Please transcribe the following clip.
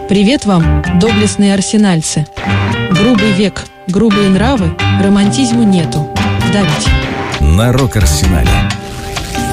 Привет вам, доблестные арсенальцы. Грубый век, грубые нравы, романтизму нету. Давить. На Рок-Арсенале.